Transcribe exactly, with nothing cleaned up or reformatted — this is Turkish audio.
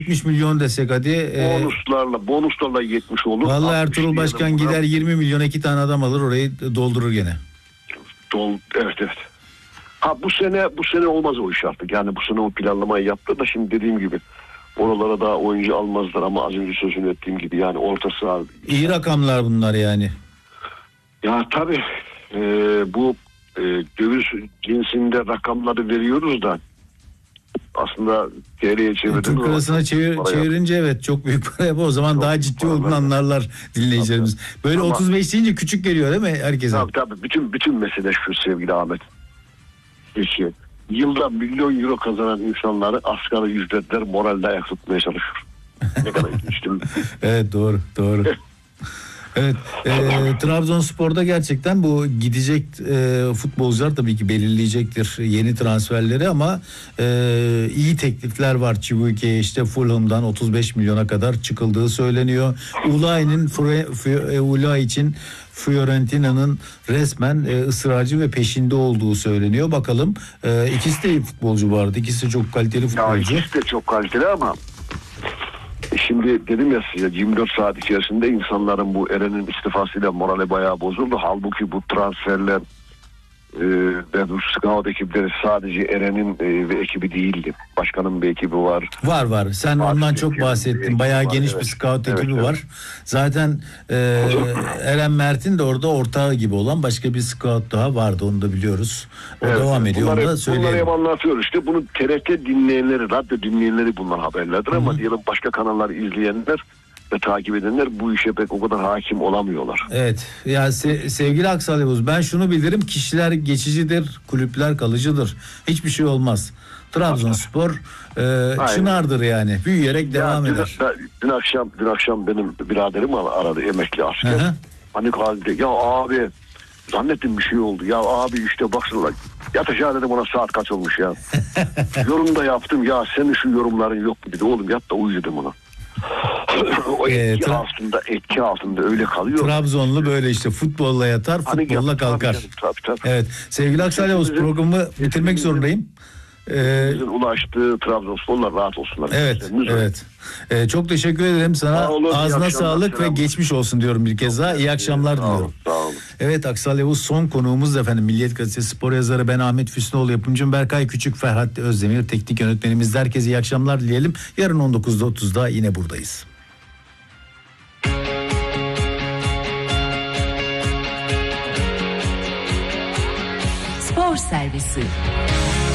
yetmiş milyon desek hadi. E, bonuslarla bonuslarla yetmiş olur. Vallahi Ertuğrul Başkan gider yirmi milyon iki tane adam alır, orayı doldurur gene. Dol, evet evet. Ha bu sene bu sene olmaz o iş artık. Yani bu sene o planlamayı yaptı da şimdi dediğim gibi oralara da oyuncu almazlar ama az önce sözünü ettiğim gibi yani orta saha. İyi rakamlar bunlar yani. Ya tabii e, bu e, döviz cinsinde rakamları veriyoruz da aslında T L'ye çevirdiğimiz Türk lirasına çevir, çevirince evet çok büyük para yapar. O zaman çok daha ciddi olduğunu anlarlar dinleyicilerimiz. Böyle ama, otuz beş deyince küçük geliyor değil mi herkese? Tabii tabii. Bütün, bütün mesele şu sevgili Ahmet. Peki, yılda milyon euro kazanan insanları asgari ücretler moralde ayak tutmaya çalışır. Ne kadar ilginç değil mi? Evet doğru doğru. Evet, e, Trabzonspor'da gerçekten bu gidecek e, futbolcular tabii ki belirleyecektir yeni transferleri ama e, iyi teklifler var. Çibuike'ye işte Fulham'dan otuz beş milyona kadar çıkıldığı söyleniyor. Ulayi'nin Ulayi için Fiorentina'nın resmen e, ısrarcı ve peşinde olduğu söyleniyor. Bakalım e, ikisi de iyi futbolcu vardı. İkisi de çok kaliteli futbolcu. Ya ikisi de çok kaliteli ama şimdi dedim ya size yirmi dört saat içerisinde insanların bu Eren'in istifasıyla morali bayağı bozuldu. Halbuki bu transferler e, ve bu scout ekipleri sadece Eren'in e, ve ekibi değildi. Başkanın bir ekibi var. Var var. Sen Bahsettim, ondan çok bahsettin. Bayağı var, geniş evet. bir scout evet, ekibi evet. var. Zaten e, Eren Mert'in de orada ortağı gibi olan başka bir scout daha vardı. Onu da biliyoruz. O evet, devam ediyor. Bunları, onu da söyleyelim. Bunları hep anlatıyoruz. İşte bunu T R T dinleyenleri, radyo dinleyenleri bunlar haberlerdir. Hı-hı. Ama diyelim başka kanalları izleyenler ve takip edenler bu işe pek o kadar hakim olamıyorlar. Evet. Ya se- sevgili Aksal Yavuz, ben şunu bilirim. Kişiler geçicidir, kulüpler kalıcıdır. Hiçbir şey olmaz. Trabzonspor e, çınardır yani. Büyüyerek ya devam dün, eder. Da, dün akşam dün akşam benim biraderim aradı, emekli asker. Hı-hı. Panik halde. Ya abi zannettim bir şey oldu. Ya abi işte baksana. Yatacağım dedim, ona saat kaç olmuş ya. Yorum da yaptım. Ya senin şu yorumların yok mu dedi. Oğlum yat da uyu dedim ona. O etki ee, altında etki altında öyle kalıyor. Trabzonlu böyle işte futbolla yatar, hani futbolla kalkar. Tabii, tabii, tabii. Evet. Sevgili Aksal Yavuz, programı bitirmek zorundayım. Ee, ulaştığı Trabzonsporlar rahat olsunlar. Evet, evet. Ee, çok teşekkür ederim sana. Olur, ağzına sağlık ve geçmiş olsun diyorum bir kez daha. İyi akşamlar sağ diliyorum. Olun, sağ olun. Evet, Aksal Yavuz son konuğumuz efendim. Milliyet Gazetesi spor yazarı ben Ahmet Füsunoğlu, yapımcım Berkay Küçük, Ferhat Özdemir teknik yönetmenimiz. Herkese iyi akşamlar dileyelim. Yarın on dokuz otuzda yine buradayız. Spor Servisi.